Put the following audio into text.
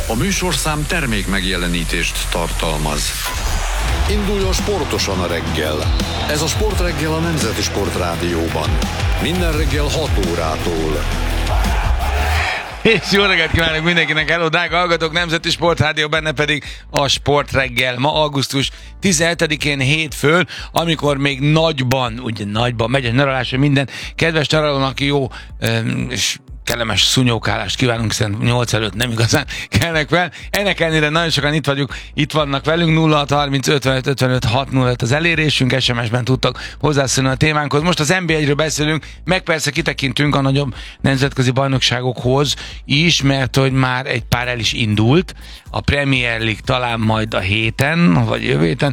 A műsorszám termék megjelenítést tartalmaz. Induljon sportosan a reggel. Ez a Sportreggel a Nemzeti Sportrádióban. Minden reggel 6 órától. És jó reggelt kívánok mindenkinek, hello, drága hallgatók, Nemzeti Sportrádió, benne pedig a Sportreggel. Ma augusztus 17-én hétfőn, amikor még nagyban megy a nyaralás, minden kedves nyaralónak jó és kellemes szúnyókálást kívánunk, hiszen 8 előtt nem igazán kelnek fel. Ennek ellenére nagyon sokan itt vannak velünk, 0630 55 55 605 az elérésünk, SMS-ben tudtak hozzászólni a témánkhoz. Most az NB1-ről beszélünk, meg persze kitekintünk a nagyobb nemzetközi bajnokságokhoz is, mert hogy már egy pár el is indult. A Premier League talán majd a héten, vagy jövő héten,